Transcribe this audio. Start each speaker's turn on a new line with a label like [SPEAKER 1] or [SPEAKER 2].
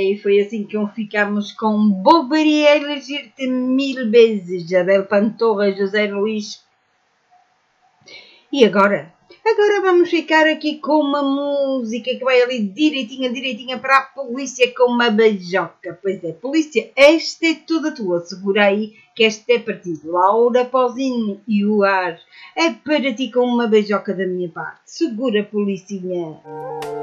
[SPEAKER 1] e foi assim que ficámos com Bobaria eleger-te 1000 vezes, Abel Pantorra, José Luís. E agora? Agora vamos ficar aqui com uma música que vai ali direitinha para a polícia com uma beijoca. Pois é, polícia, esta é toda tua. Segura aí que esta é para ti. Laura Pausini e o ar. É para ti com uma beijoca da minha parte. Segura, policinha.